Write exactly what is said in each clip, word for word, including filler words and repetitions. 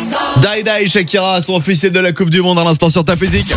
Dai Dai, Shakira sont officiels de la Coupe du Monde à l'instant sur Ta Musique.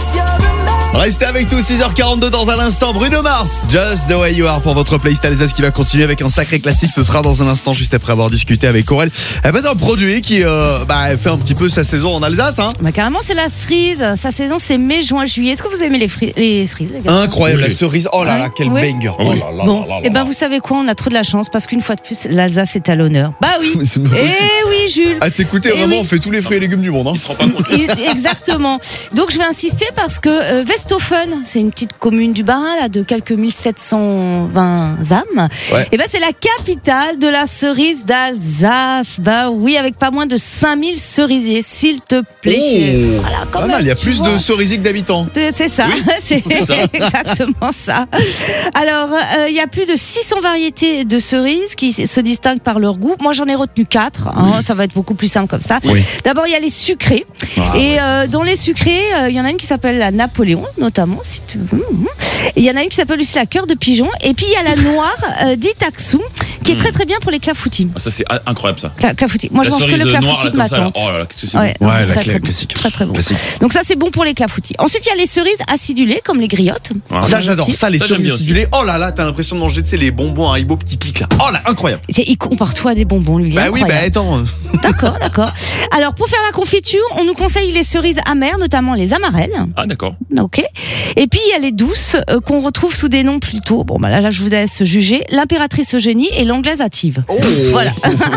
Restez avec nous, six heures quarante-deux dans un instant. Bruno Mars, Just the Way You Are pour votre playlist Alsace qui va continuer avec un sacré classique. Ce sera dans un instant, juste après avoir discuté avec Aurel. Eh ben, un produit qui euh, bah, fait un petit peu sa saison en Alsace. Hein. Bah, carrément, c'est la cerise. Sa saison, c'est mai, juin, juillet. Est-ce que vous aimez les, fri- les cerises, les gars? Incroyable, Oui. la cerise. Oh là là, Ouais. quel Ouais. banger. Oh là là Bon, là là et ben là. vous savez quoi, on a trop de la chance parce qu'une fois de plus, l'Alsace est à l'honneur. Bah oui. Mais c'est pas Eh possible. oui, Jules. À t'écouter, Eh vraiment, oui. on fait tous les fruits et légumes du monde. Hein. Il se rend pas compte. Et- Exactement. Donc je vais insister parce que euh, Westhofen, c'est une petite commune du Bas-Rhin là, de quelques mille sept cent vingt âmes. Ouais. Et ben c'est la capitale de la cerise d'Alsace. Bah oui, avec pas moins de cinq mille cerisiers, s'il te plaît. Oh, Voilà, quand pas même, mal, il y a tu plus vois. de cerisiers que d'habitants. C'est c'est ça, Oui, c'est c'est ça. exactement ça. Alors, euh, il y a plus de six cents variétés de cerises qui se distinguent par leur goût. Moi, j'en ai retenu quatre. Hein, ça va être beaucoup plus simple comme ça. Oui. D'abord, il y a les sucrées. Ah, Et euh, dans les sucrées, euh, il y en a une qui s'appelle la Napoléon, notamment. Si tu veux. Et il y en a une qui s'appelle aussi la cœur de pigeon. Et puis, il y a la noire euh, d'Itaxou, qui est très très bien pour les clafoutis. Ah, ça c'est ah, incroyable ça. Cla- clafoutis. Moi, je La mange que cerise le noire, clafoutis là, de ma comme ça, là. tante. Oh là là, qu'est-ce que c'est Ouais, bon. non, c'est Ouais, la très, cla- très bon. classique. Très très bon. Classique. Donc ça c'est bon pour les clafoutis. Ensuite il y a les cerises acidulées comme les griottes. Ah, Ça, j'adore. Aussi. Ça, les Ça, j'aime cerises bien aussi. acidulées. Oh là là, t'as l'impression de manger, tu sais, les bonbons Haribo qui piquent là. Oh là, incroyable. C'est- Il compare toi à des bonbons lui. il est Bah oui, bah incroyable. attends. D'accord, d'accord. Alors pour faire la confiture, on nous conseille les cerises amères, notamment les amarelles. Ah d'accord. Ok. Et puis il y a les douces euh, qu'on retrouve sous des noms plutôt. Bon bah là, là je vous laisse juger. L'impératrice Eugénie et l'anglaise hâtive. Voilà,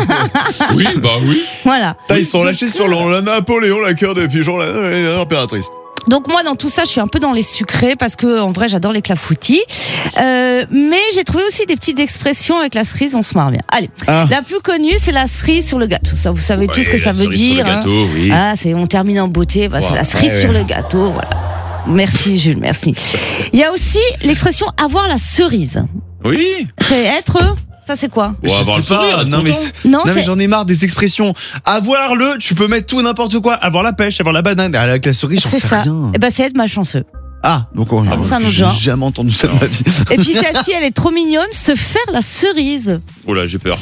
Oui, bah oui. voilà. Putain, ils sont lâchés sur le- la Napoléon, la cœur de pigeon, la- la- l'impératrice. Donc moi dans tout ça je suis un peu dans les sucrés parce que en vrai j'adore les clafoutis. Euh, mais j'ai trouvé aussi des petites expressions avec la cerise, on se marre bien. Allez, Ah. la plus connue c'est la cerise sur le gâteau. Ça vous savez tout ce que Ouais, ça la veut cerise sur dire. le hein. gâteau, oui. Ah, c'est on termine en beauté, bah, c'est Ouais. la cerise Ouais, sur ouais. le gâteau, voilà. Merci Jules, merci. Il y a aussi l'expression avoir la cerise. Oui. C'est être, ça c'est quoi? Ou avoir le Je sais pas, sourire, être non mais, content. c'est- Non, non, mais c'est j'en ai marre des expressions. Avoir le, tu peux mettre tout n'importe quoi. Avoir la pêche, avoir la banane. Avec la cerise, j'en c'est sais ça. rien. Et ben c'est être malchanceux. Ah, donc on, Ah bon, c'est un autre j'ai genre. jamais entendu ça de ma vie. Et puis celle-ci elle est trop mignonne, se faire la cerise. Oh là, j'ai peur.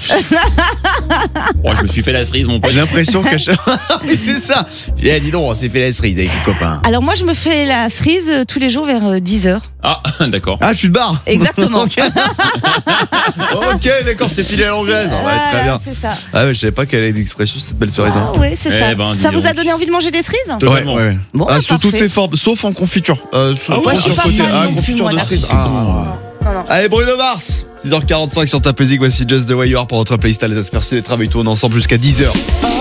Oh, je me suis fait la cerise, mon pote. J'ai l'impression qu'à chaque... Oui, c'est ça. J'ai dit, dis donc, on s'est fait la cerise avec les copains. Alors moi je me fais la cerise euh, tous les jours vers euh, dix heures. Ah, d'accord. Ah, tu te barres. Exactement. Ok, Ok, d'accord, c'est filé à l'anglaise. Ouais, très bien. C'est ça. Ah ouais, je savais pas qu'elle avait une expression, cette belle cerise. Ah ouais, c'est Eh ça. ben, dis ça vous a donc. donné envie de manger des cerises? Totalement. Ouais, ouais. Bon, Ah, bah, sous toutes parfait. ses formes, sauf en confiture. Euh, sous- Ah ouais, je suis sur pas côté. fan Ah, non plus, confiture moi, de là. cerise. C'est Ah. bon. Non, non. Allez, Bruno Mars, six heures quarante-cinq sur Ta Musique, voici Just the Way You Are pour votre playlist Alsace. Merci d'être avec nous, on est ensemble jusqu'à dix heures.